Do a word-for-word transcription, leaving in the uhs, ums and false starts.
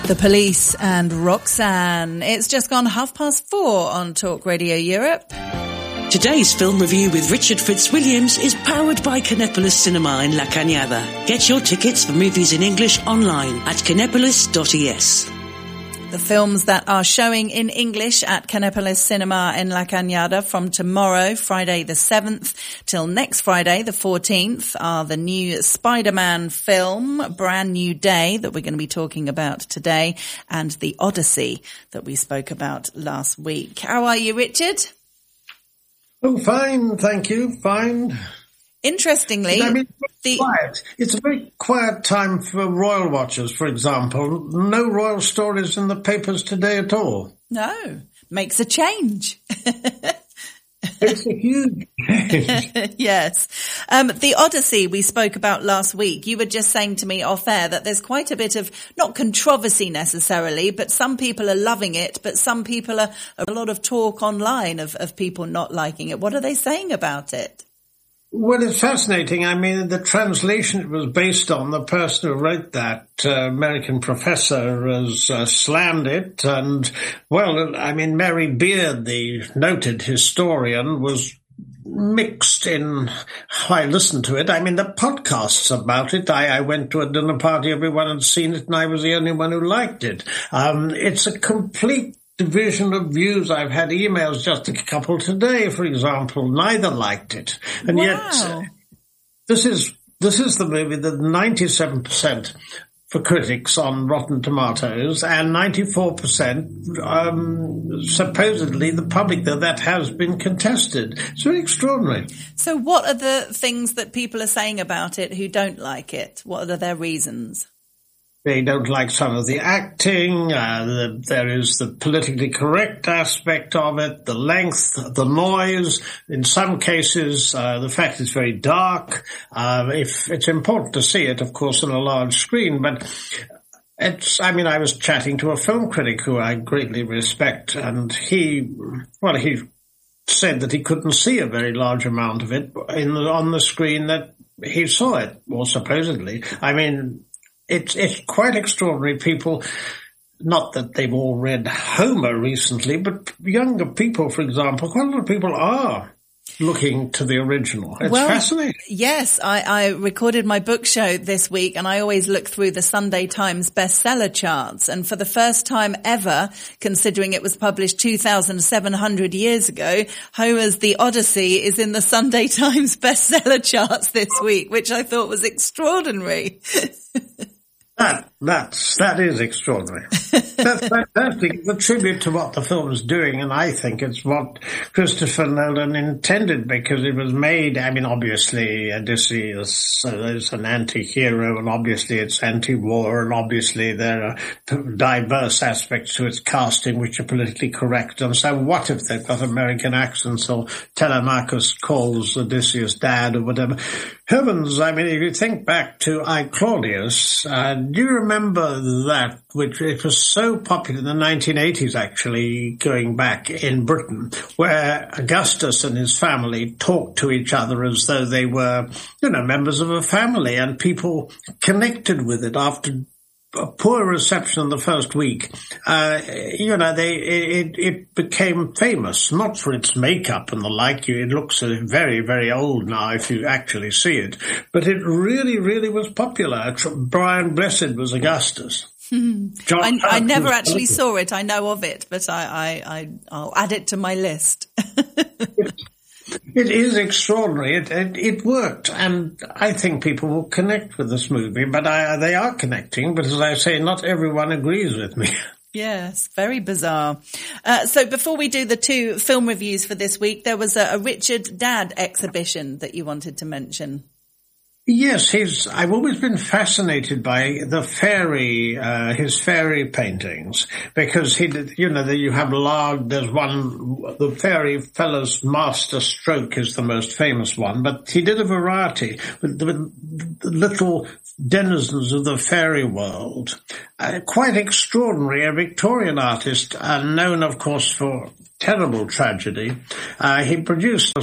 The Police and Roxanne. It's just gone half past four on Talk Radio Europe. Today's film review with Richard Fitzwilliams is powered by Kinepolis Cinema in La Cañada. Get your tickets for movies in English online at kinepolis dot e s. The films that are showing in English at Kinepolis Cinema in La Cañada from tomorrow, Friday the seventh, till next Friday the fourteenth, are the new Spider-Man film, Brand New Day, that we're going to be talking about today, and The Odyssey that we spoke about last week. How are you, Richard? Oh, fine, thank you, fine. Interestingly, I mean, it's the quiet. It's a very quiet time for royal watchers, for example. No royal stories in the papers today at all. No, makes a change. It's a huge change. Yes. Um, the Odyssey we spoke about last week, you were just saying to me off air that there's quite a bit of, not controversy necessarily, but some people are loving it, but some people are, a lot of talk online of, of people not liking it. What are they saying about it? Well, it's fascinating. I mean, the translation it was based on, the person who wrote that, uh, American professor, has uh, slammed it. And, well, I mean, Mary Beard, the noted historian, was mixed in. I listened to it. I mean, the podcasts about it. I, I went to a dinner party, everyone had seen it, and I was the only one who liked it. Um, it's a complete division of views. I've had emails, just a couple today, for example, neither liked it. And wow. yet, uh, this is this is the movie that ninety-seven percent for critics on Rotten Tomatoes and ninety-four percent um, supposedly the public, that that has been contested. It's very extraordinary. So what are the things that people are saying about it who don't like it? What are their reasons? They don't like some of the acting, uh, the, there is the politically correct aspect of it, the length, the noise, in some cases, uh, the fact it's very dark. Uh, if it's important to see it, of course, on a large screen, but it's, I mean, I was chatting to a film critic who I greatly respect, and he, well, he said that he couldn't see a very large amount of it in the, on the screen that he saw it, or supposedly. I mean, It's it's quite extraordinary. People, not that they've all read Homer recently, but younger people, for example, quite a lot of people are looking to the original. It's well, fascinating. Yes, I, I recorded my book show this week, and I always look through the Sunday Times bestseller charts. And for the first time ever, considering it was published two thousand seven hundred years ago, Homer's The Odyssey is in the Sunday Times bestseller charts this week, which I thought was extraordinary. That, that's, that is extraordinary. That's fantastic. It's a tribute to what the film is doing, and I think it's what Christopher Nolan intended, because it was made, I mean, obviously Odysseus uh, is an anti-hero, and obviously it's anti-war, and obviously there are diverse aspects to its casting which are politically correct. And so what if they've got American accents, or Telemachus calls Odysseus dad, or whatever? Heavens, I mean, if you think back to I, Claudius, uh, do you remember that, which it was so popular in the nineteen eighties, actually, going back in Britain, where Augustus and his family talked to each other as though they were, you know, members of a family, and people connected with it after a poor reception in the first week. Uh, you know, they, it, it became famous, not for its makeup and the like. It looks very, very old now if you actually see it, but it really, really was popular. Brian Blessed was Augustus. John I, I never actually saw it. I know of it, but I, I, I, I'll add it to my list. It is extraordinary. It, it it worked, and I think people will connect with this movie. But I, they are connecting. But as I say, not everyone agrees with me. Yes, very bizarre. Uh, so before we do the two film reviews for this week, there was a, a Richard Dad exhibition that you wanted to mention. Yes, he's, I've always been fascinated by the fairy, uh, his fairy paintings, because he did, you know, that you have large, there's one, the fairy fellow's master stroke is the most famous one, but he did a variety with the, the little denizens of the fairy world. Uh, quite extraordinary, a Victorian artist, uh, known, of course, for terrible tragedy. Uh, he produced